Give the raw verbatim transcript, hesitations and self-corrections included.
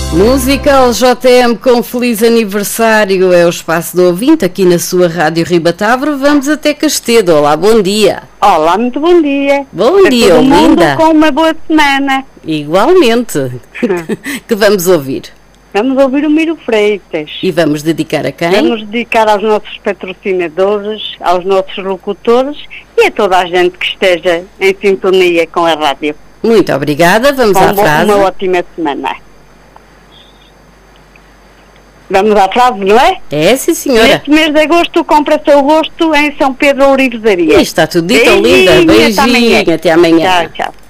Musical J M com feliz aniversário, é o espaço do ouvinte aqui na sua Rádio Ribatavro. Vamos até Castedo. Olá, bom dia. Olá, muito bom dia. Bom a dia, todo mundo linda. Com uma boa semana. Igualmente. Que vamos ouvir? Vamos ouvir o Miro Freitas. E vamos dedicar a quem? Vamos dedicar aos nossos patrocinadores, aos nossos locutores e a toda a gente que esteja em sintonia com a rádio. Muito obrigada, vamos com à frase. Uma ótima semana. Vamos à frase, não é? É, sim, senhora. Neste mês de agosto, compra seu gosto em São Pedro Ourivesaria. E está tudo dito, linda. Beijinho, até amanhã. Tchau, tchau.